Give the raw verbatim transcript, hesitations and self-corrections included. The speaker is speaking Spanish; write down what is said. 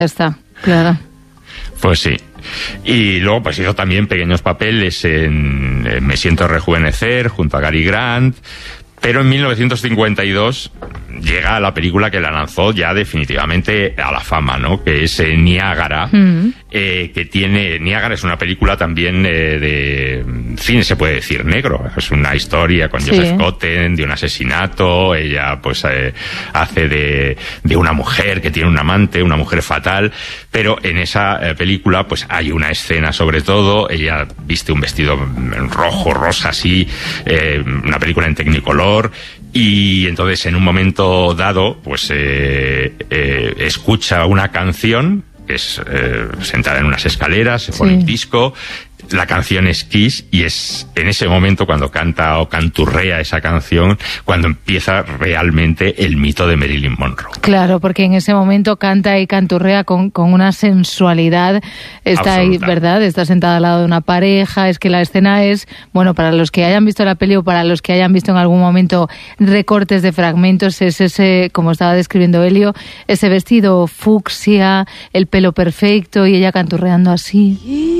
Está, claro. Pues sí. Y luego pues hizo también pequeños papeles en, en Me siento rejuvenecer, junto a Cary Grant. Pero en mil novecientos cincuenta y dos llega la película que la lanzó ya definitivamente a la fama, ¿no? Que es eh, Niágara, mm. eh, que tiene... Niágara es una película también eh, de cine, se puede decir, negro. Es una historia con sí. Joseph Cotten, de un asesinato. Ella, pues, eh, hace de, de una mujer que tiene un amante, una mujer fatal. Pero en esa eh, película, pues, hay una escena, sobre todo. Ella viste un vestido rojo, rosa, así. Eh, una película en Technicolor. Y entonces en un momento dado pues eh, eh, escucha una canción que es eh, sentada en unas escaleras, se pone sí. un disco. La canción es Kiss y es en ese momento cuando canta o canturrea esa canción cuando empieza realmente el mito de Marilyn Monroe. Claro, porque en ese momento canta y canturrea con, con una sensualidad. Está ahí, ¿verdad? Está sentada al lado de una pareja. Es que la escena es, bueno, para los que hayan visto la peli o para los que hayan visto en algún momento recortes de fragmentos, es ese, como estaba describiendo Elio, ese vestido fucsia, el pelo perfecto y ella canturreando así.